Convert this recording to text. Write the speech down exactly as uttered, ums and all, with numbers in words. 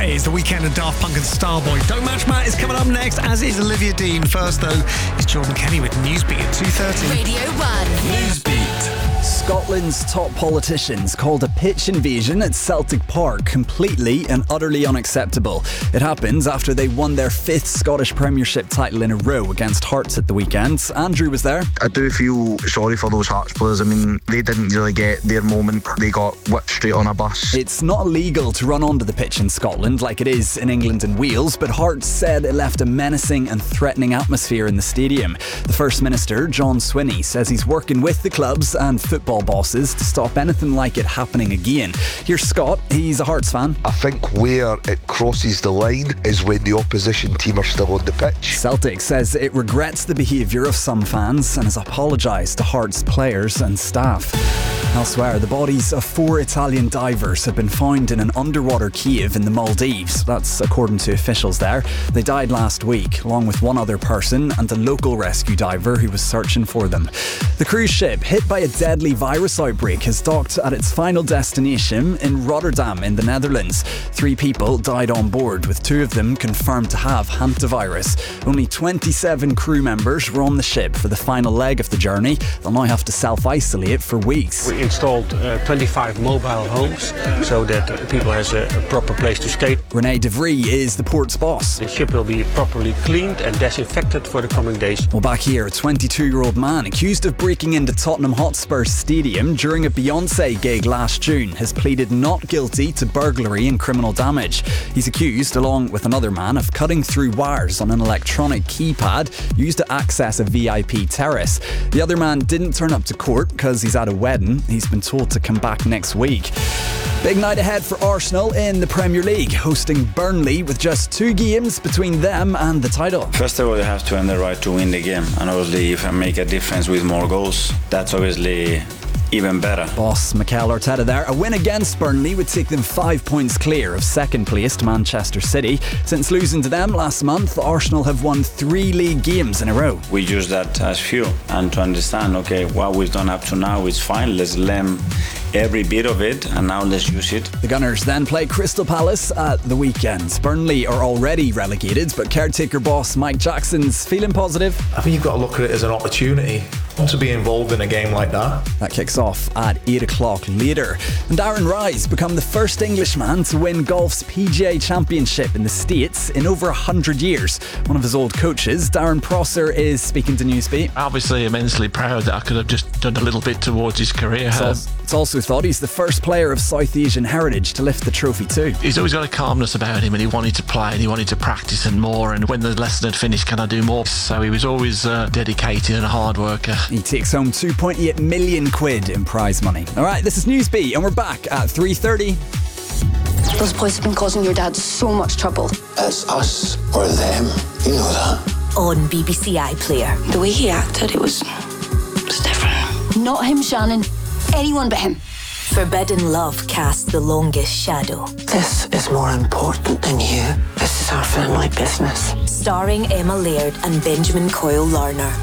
is The Weeknd and Daft Punk and Starboy. Don't Match Matt is coming up next, as is Olivia Dean. First, though, is Jordan Kenny with Newsbeat at two thirty. Radio one. Newsbeat. Scotland's top politicians called a pitch invasion at Celtic Park completely and utterly unacceptable. It happens after they won their fifth Scottish Premiership title in a row against Hearts at the weekend. Andrew was there. I do feel sorry for those Hearts players. I mean, they didn't really get their moment. They got whipped straight on a bus. It's not illegal to run onto the pitch in Scotland like it is in England and Wales, but Hearts said it left a menacing and threatening atmosphere in the stadium. The First Minister, John Swinney, says he's working with the clubs and football bosses to stop anything like it happening again. Here's Scott, he's a Hearts fan. I think where it crosses the line is when the opposition team are still on the pitch. Celtic says it regrets the behaviour of some fans and has apologised to Hearts players and staff. Elsewhere, the bodies of four Italian divers have been found in an underwater cave in the Maldives. That's according to officials there. They died last week, along with one other person and a local rescue diver who was searching for them. The cruise ship, hit by a deadly virus outbreak, has docked at its final destination in Rotterdam in the Netherlands. Three people died on board, with two of them confirmed to have hantavirus. Only twenty-seven crew members were on the ship for the final leg of the journey. They'll now have to self-isolate for weeks. We installed uh, twenty-five mobile homes so that uh, people has a, a proper place to stay. René de Vries is the port's boss. The ship will be properly cleaned and disinfected for the coming days. Well, back here, a twenty-two-year-old man accused of breaking into Tottenham Hotspur's stadium during a Beyoncé gig last June has pleaded not guilty to burglary and criminal damage. He's accused, along with another man, of cutting through wires on an electronic keypad used to access a V I P terrace. The other man didn't turn up to court because he's at a wedding. He's been told to come back next week. Big night ahead for Arsenal in the Premier League, hosting Burnley with just two games between them and the title. First of all, you have to earn the right to win the game, and obviously if I make a difference with more goals, that's obviously even better. Boss Mikel Arteta there. A win against Burnley would take them five points clear of second placed Manchester City. Since losing to them last month, Arsenal have won three league games in a row. We use that as fuel, and to understand, okay, what we've done up to now is fine. Let's learn every bit of it, and now let's use it. The Gunners then play Crystal Palace at the weekend. Burnley are already relegated, but caretaker boss Mike Jackson's feeling positive. I think you've got to look at it as an opportunity to be involved in a game like that. That kicks off at eight o'clock later. And Darren Rise become the first Englishman to win golf's P G A Championship in the States in over one hundred years. One of his old coaches, Darren Prosser, is speaking to Newsbeat. Obviously immensely proud that I could have just done a little bit towards his career. It's also, it's also thought he's the first player of South Asian heritage to lift the trophy too. He's always got a calmness about him, and he wanted to play and he wanted to practice and more, and when the lesson had finished, can I do more? So he was always uh, dedicated and a hard worker. He takes home two point eight million quid in prize money. Alright, this is Newsbeat and we're back at three thirty. Those boys have been causing your dad so much trouble. It's us or them, you know that. On B B C iPlayer. The way he acted, it was, it was different. Not him, Shannon. Anyone but him. Forbidden Love casts the longest shadow. This is more important than you. This is our family business. Starring Emma Laird and Benjamin Coyle Larner.